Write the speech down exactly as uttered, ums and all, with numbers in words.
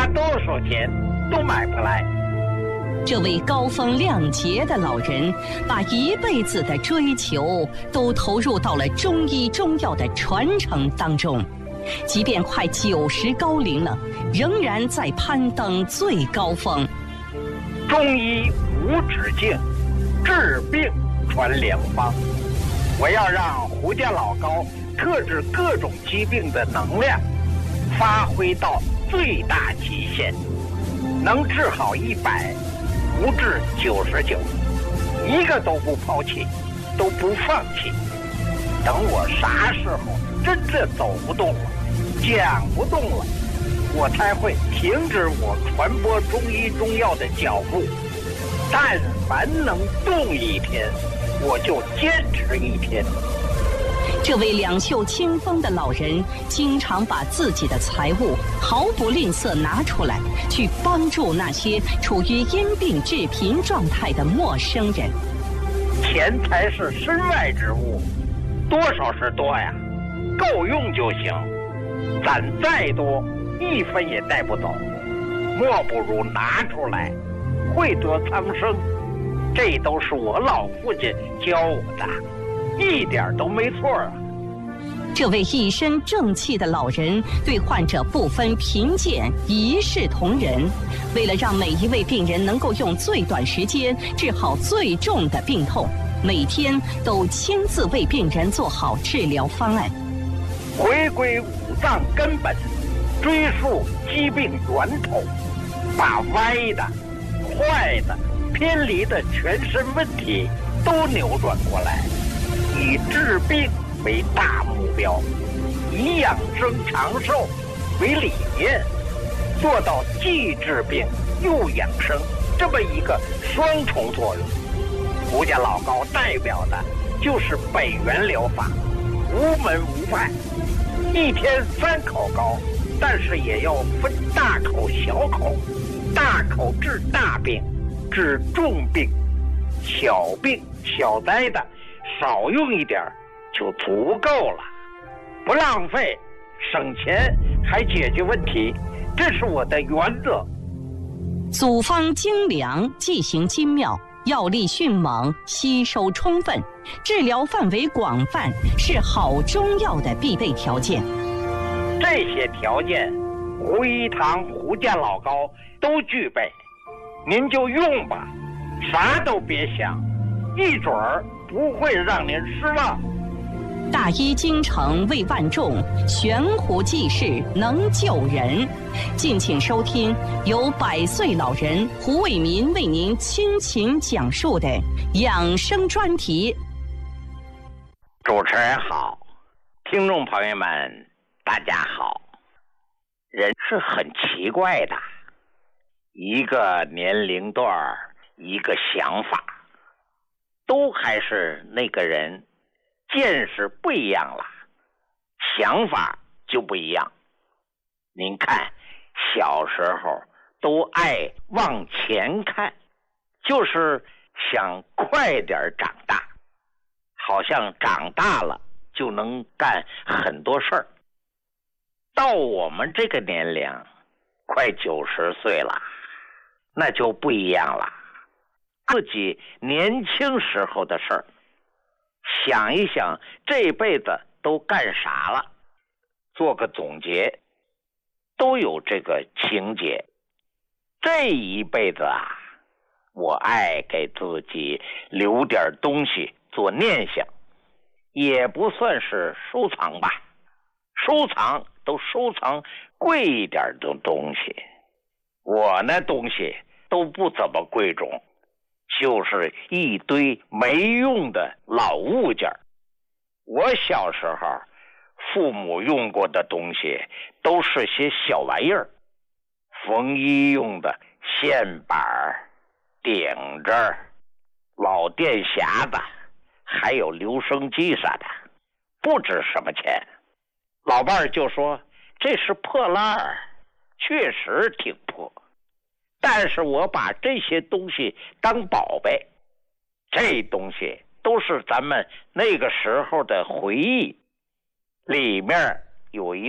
花多少钱都买不来。 这位高风亮节的老人，把一辈子的追求都投入到了中医中药的传承当中，即便快九十高龄了，仍然在攀登最高峰。 中医无止境，治病传良方。我要让胡家老高克制各种疾病的能量发挥到最大极限，能治好一百，不治九十九，一个都不抛弃，都不放弃。等我啥时候真正走不动了，讲不动了，我才会停止我传播中医中药的脚步。但凡能动一天，我就坚持一天。 这位两袖清风的老人，经常把自己的财物毫不吝啬拿出来，去帮助那些处于因病致贫状态的陌生人。 钱财是身外之物，多少是多呀，够用就行。攒再多，一分也带不走，莫不如拿出来，惠泽苍生。这都是我老父亲教我的，一点都没错啊。 这位一身正气的老人对患者不分贫贱，一视同仁。为了让每一位病人能够用最短时间治好最重的病痛，每天都亲自为病人做好治疗方案。 回归五脏根本，追溯疾病源头，把歪的、坏的、偏离的全身问题都扭转过来，以治病为大目标，以养生长寿为理念，做到既治病又养生这么一个双重作用。胡家老高代表的就是北元疗法，无门无派，一天三口高，但是也要分大口小口，大口治大病，治重病，小病小灾的少用一点就足够了，不浪费，省钱还解决问题，这是我的原则。 组方精良，剂型精妙，药力迅猛，吸收充分，治疗范围广泛，是好中药的必备条件。 这些条件，胡一堂、胡家老高都具备，您就用吧，啥都别想，一准儿不会让您失望。 大医精诚为万众，悬壶济世能救人。敬请收听由百岁老人胡伟民为您倾情讲述的养生专题。 主持人好，听众朋友们大家好。人是很奇怪的，一个年龄段一个想法，都还是那个人，见识不一样了，想法就不一样。您看小时候都爱往前看，就是想快点长大，好像长大了就能干很多事儿。到我们这个年龄快九十岁了，那就不一样了，自己年轻时候的事儿，想一想这辈子都干啥了，做个总结，都有这个情节。这一辈子啊，我爱给自己留点东西做念想，也不算是收藏吧，收藏都收藏贵一点的东西，我那东西都不怎么贵重，就是一堆没用的老物件。我小时候父母用过的东西都是些小玩意儿，缝衣用的线板、顶着、老电匣子，还有留声机啥的，不值什么钱。老伴儿就说这是破烂儿，确实挺破，但是我把这些东西当宝贝，这东西都是咱们那个时候的回忆，里面有一